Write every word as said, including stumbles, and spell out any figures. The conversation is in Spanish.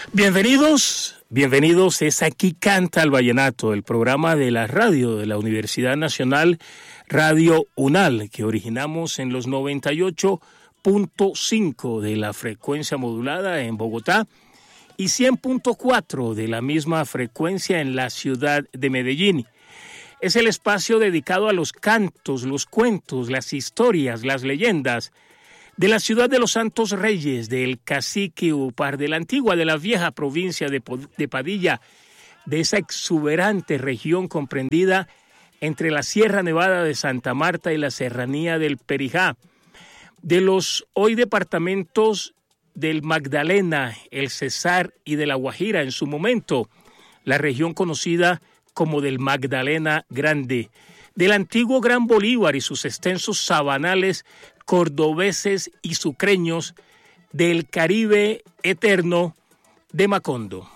Bienvenidos, bienvenidos. Es Aquí Canta el Vallenato, el programa de la radio de la Universidad Nacional Radio UNAL, que originamos en los noventa y ocho punto cinco de la frecuencia modulada en Bogotá y cien punto cuatro de la misma frecuencia en la ciudad de Medellín. Es el espacio dedicado a los cantos, los cuentos, las historias, las leyendas de la ciudad de los Santos Reyes, del Cacique Upar, de la antigua, de la vieja provincia de, de Padilla, de esa exuberante región comprendida entre la Sierra Nevada de Santa Marta y la Serranía del Perijá, de los hoy departamentos del Magdalena, el Cesar y de la Guajira, en su momento la región conocida como del Magdalena Grande, del antiguo Gran Bolívar y sus extensos sabanales cordobeses y sucreños, del Caribe eterno de Macondo.